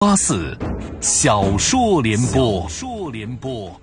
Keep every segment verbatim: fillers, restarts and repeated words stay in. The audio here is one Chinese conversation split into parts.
八四小说联播，小说联播。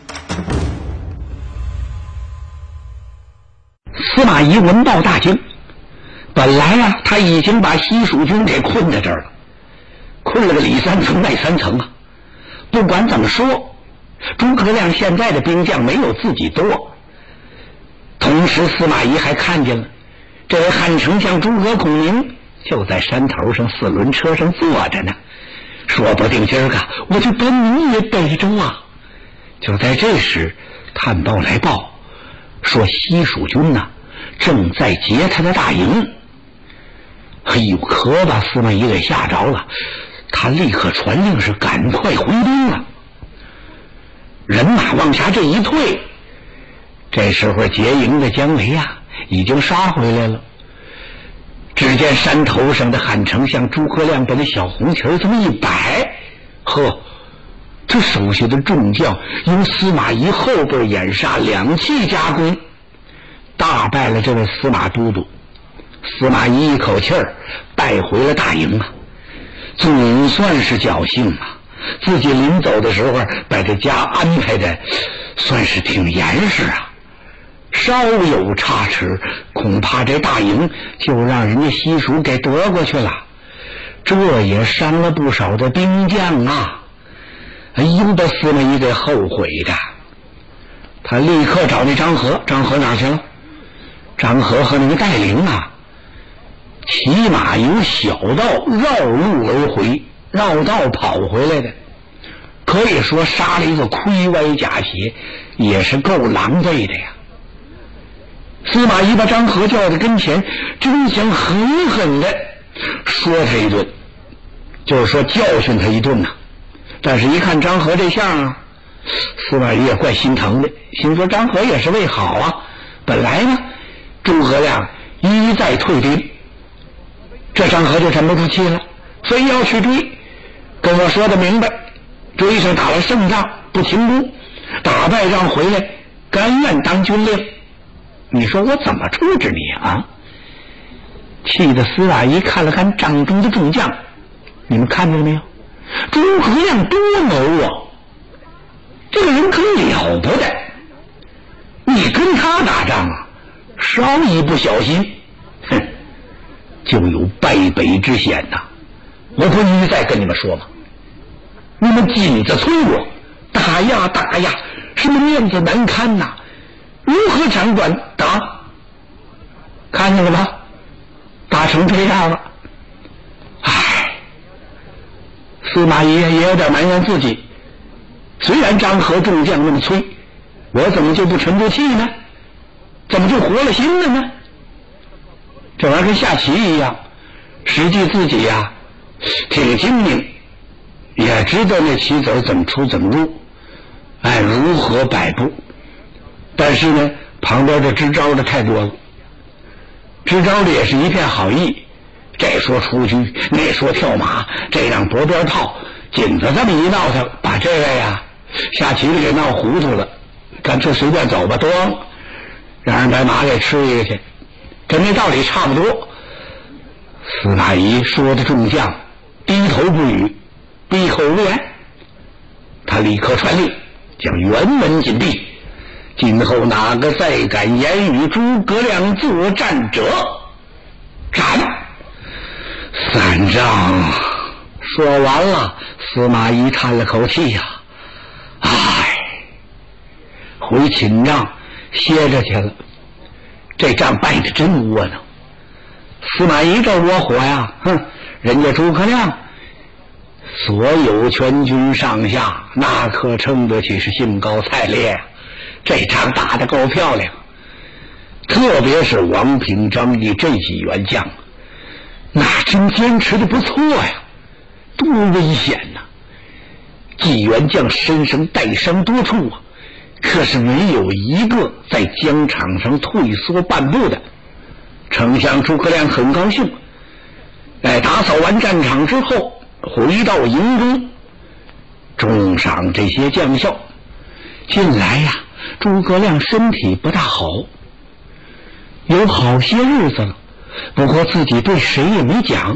司马懿闻报大惊，本来啊，他已经把西蜀军给困在这儿了，困了个里三层外三层啊。不管怎么说，诸葛亮现在的兵将没有自己多。同时，司马懿还看见了这位汉丞相诸葛孔明就在山头上四轮车上坐着呢。说不定今儿个我就把你也逮着啊！就在这时，探报来报说西蜀军呐正在劫他的大营。哎呦，可把司马懿给吓着了，他立刻传令是赶快回兵了。人马往下这一退，这时候劫营的姜维啊已经杀回来了。只见山头上的汉丞相诸葛亮把那小红旗这么一摆，呵，这手下的众将由司马懿后边掩杀，两气夹攻，大败了这位司马都督。司马懿一口气儿败回了大营啊，总算是侥幸啊，自己临走的时候把这家安排的算是挺严实啊。稍有差池，恐怕这大营就让人家西蜀给得过去了，这也伤了不少的兵将啊！哎呦，把司马懿给后悔的。他立刻找那张合，张合哪去了？张合和那个带领啊，骑马由小道绕路而回，绕道跑回来的，可以说杀了一个盔歪甲斜，也是够狼狈的呀。司马懿把张合叫到跟前，真想狠狠的说他一顿，就是说教训他一顿呐、啊。但是一看张合这相啊，司马懿也怪心疼的，心说张合也是为好啊。本来呢，诸葛亮一再退兵，这张合就沉不住气了，非要去追，跟我说的明白，追上打了胜仗不停功，打败仗回来甘愿当军令。你说我怎么处置你啊？气得司马懿看了看帐中的众将，你们看见了没有？诸葛亮多谋啊，这个人可了不得，你跟他打仗啊，稍一不小心，哼，就有败北之险呐、啊！我不一再跟你们说吗？你们紧着催我，打呀打呀，什么面子难堪呐、啊！如何掌管打？看见了吗？打成这样了。唉，司马懿也有点埋怨自己，虽然张合众将那么催，我怎么就不沉住气呢？怎么就活了心了呢？这玩意儿跟下棋一样，实际自己呀、啊、挺精明，也知道那棋子怎么出怎么入，哎，如何摆布。但是呢，旁边的支招的太多了，支招的也是一片好意，这说出车，那说跳马，这让夺边炮，紧着这么一闹腾，把这位呀下棋的给闹糊涂了，干脆随便走吧，咣，让人把马给吃一个去，跟这道理差不多。司马懿说的众将低头不语，闭口不言，他立刻传令，将辕门紧闭。今后哪个再敢言语诸葛亮作战者，斩！三丈。说完了，司马懿叹了口气呀、啊，唉，回寝帐歇着去了。这仗败得真窝囊。司马懿这窝火呀，哼，人家诸葛亮所有全军上下，那可称得起是兴高采烈啊。这场打得够漂亮，特别是王平、张翼这几员将，那真坚持的不错呀，多危险呐、啊！几员将身上带伤多处啊，可是没有一个在疆场上退缩半步的。丞相诸葛亮很高兴，在打扫完战场之后，回到营中，重赏这些将校。近来呀、啊诸葛亮身体不大好，有好些日子了，不过自己对谁也没讲，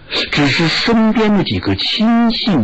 只是身边的几个亲信